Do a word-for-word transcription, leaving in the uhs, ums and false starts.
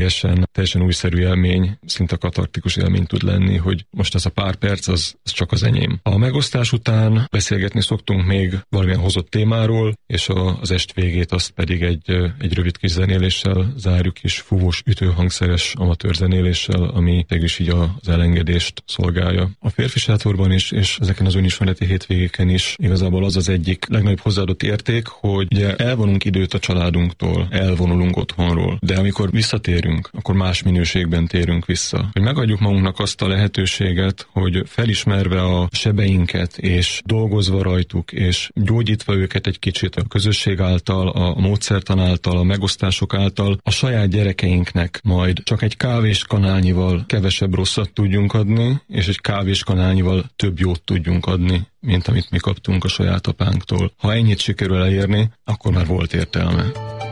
teljesen, teljesen újszerű élmény, szinte katartikus élmény tud lenni, hogy most ez a pár perc, az, az csak az enyém. A megosztás után beszélgetni szoktunk még valamilyen hozott témáról, és a, az est végét azt pedig egy, egy rövid kis zenéléssel zárjuk is, fúvós, ütőhangszeres amatőr zenéléssel, ami mégis így az elengedést szolgálja. A Férfi Sátorban is, és ezeken az önismereti hétvégéken is igazából az az egyik legnagyobb hozzáadott érték, hogy ugye elvonunk időt a családunktól, elvonulunk otthonról, de amikor visszatérünk, akkor más minőségben térünk vissza. Hogy megadjuk magunknak azt a lehetőséget, hogy felismerve a sebeinket, és dolgozva rajtuk, és gyógyítva őket egy kicsit a közösség által, a módszertan által, a megosztások által, a saját gyerekeinknek majd csak egy kávéskanálnyival kevesebb rosszat tudjunk adni, és egy kávéskanálnyival több jót tudjunk adni, mint amit mi kaptunk a saját apánktól. Ha ennyit sikerül elérni, akkor már volt értelme.